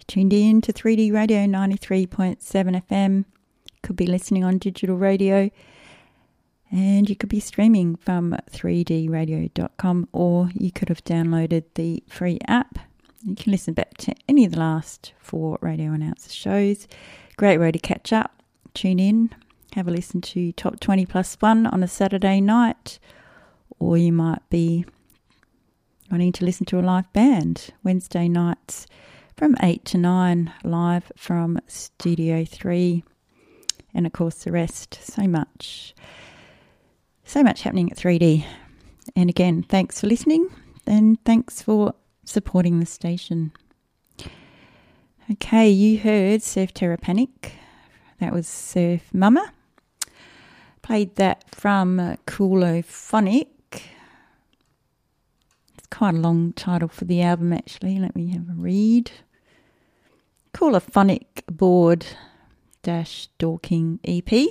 Tuned in to 3D Radio 93.7 FM. Could be listening on digital radio, and you could be streaming from 3dradio.com, or you could have downloaded the free app. You can listen back to any of the last 4 Radio Announcer shows. Great way to catch up. Tune in, have a listen to Top 20 Plus 1 on a Saturday night, or you might be wanting to listen to a live band Wednesday nights from 8 to 9, live from Studio 3. And of course the rest. So much happening at 3D. And again, thanks for listening, and thanks for supporting the station. Okay, you heard Surf Terra Panic. That was Surf Mama. Played that from Coolophonic. It's quite a long title for the album, actually. Let me have a read. Coolophonic Board-Dorking EP.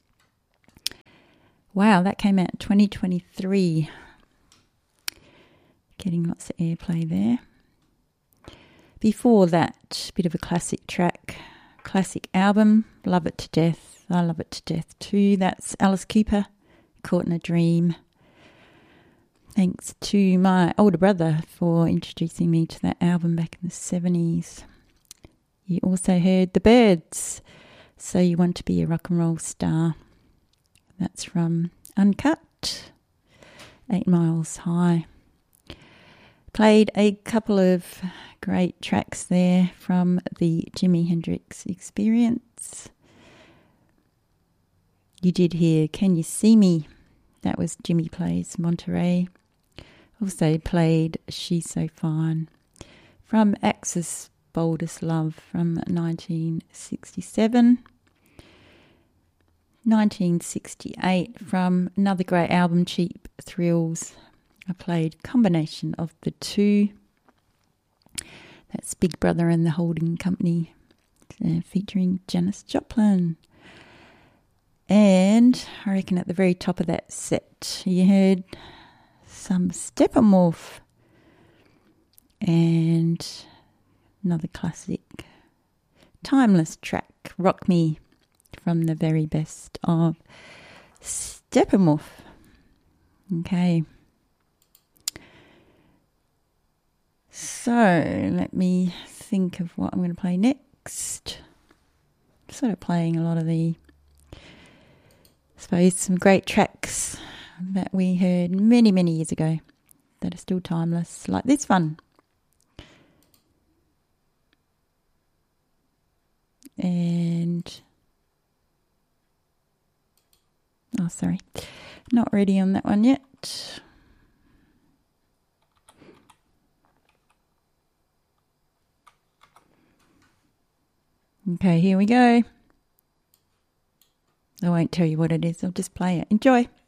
Wow, that came out in 2023. Getting lots of airplay there. Before that, bit of a classic track, classic album, Love It to Death. I love it to death too. That's Alice Cooper, Caught in a Dream. Thanks to my older brother for introducing me to that album back in the 70s. You also heard The Byrds, So You Want to Be a Rock and Roll Star. That's from Uncut, 8 Miles High. Played a couple of great tracks there from the Jimi Hendrix Experience. You did hear Can You See Me? That was Jimmy Plays Monterey. Also played She's So Fine from Axis Boldest Love from 1967. 1968 from another great album, Cheap Thrills. I played Combination of the Two. That's Big Brother and the Holding Company, featuring Janis Joplin. And I reckon at the very top of that set you heard some Steppenwolf and another classic, timeless track, Rock Me, from the very best of Steppenwolf. Okay. So let me think of what I'm going to play next. Sort of playing a lot of the, I suppose, some great tracks that we heard many, many years ago that are still timeless, like this one. And, oh, sorry, not ready on that one yet. Okay, here we go. I won't tell you what it is. I'll just play it. Enjoy.